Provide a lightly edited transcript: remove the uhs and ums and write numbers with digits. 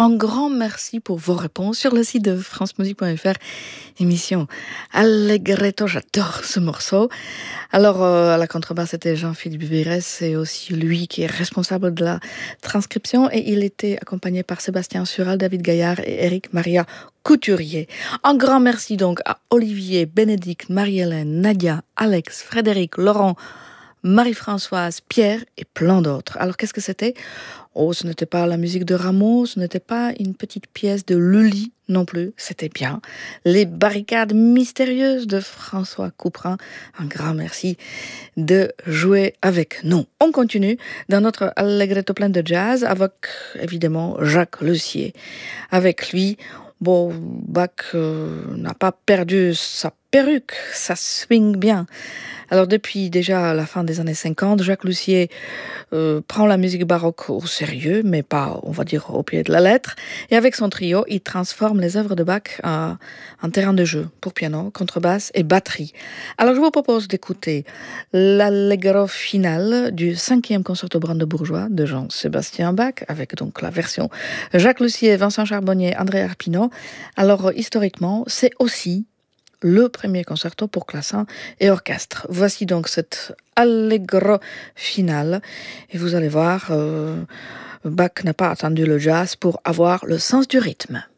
Un grand merci pour vos réponses sur le site de francemusique.fr. Émission Allegretto, j'adore ce morceau. Alors, à la contrebasse, c'était Jean-Philippe Virès, c'est aussi lui qui est responsable de la transcription et il était accompagné par Sébastien Sural, David Gaillard et Éric Maria Couturier. Un grand merci donc à Olivier, Bénédicte, Marie-Hélène, Nadia, Alex, Frédéric, Laurent, Marie-Françoise, Pierre et plein d'autres. Alors, qu'est-ce que c'était ? Oh, ce n'était pas la musique de Rameau, ce n'était pas une petite pièce de Lully non plus, c'était bien les barricades mystérieuses de François Couperin. Un grand merci de jouer avec nous. On continue dans notre Allegretto plein de jazz avec évidemment Jacques Lussier. Avec lui, bon, Bach n'a pas perdu sa perruque, ça swing bien. Alors depuis déjà la fin des années 50, Jacques Lussier prend la musique baroque au sérieux, mais pas, on va dire, au pied de la lettre. Et avec son trio, il transforme les œuvres de Bach en terrain de jeu pour piano, contrebasse et batterie. Alors je vous propose d'écouter l'allegro final du 5e concerto brandebourgeois de Jean-Sébastien Bach, avec donc la version Jacques Lussier, Vincent Charbonnier, André Arpino. Alors historiquement, c'est aussi le premier concerto pour clavecin et orchestre. Voici donc cette allegro finale. Et vous allez voir, Bach n'a pas attendu le jazz pour avoir le sens du rythme.